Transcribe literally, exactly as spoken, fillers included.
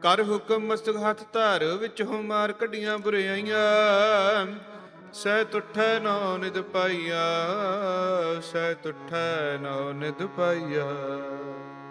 ਕਰ ਹੁਕਮ ਮਸਤਕ ਹੱਥ ਧਰ, ਵਿੱਚ ਹੋ ਮਾਰ ਕੱਢੀਆਂ ਬੁਰਾਈਆਂ। ਸਹਿ ਤੁਠੈ ਨੌ ਨਿਧ ਪਾਈਆ, ਸਹਿ ਤੁਠੈ ਨੌ ਨਿਧ ਪਾਈਆ।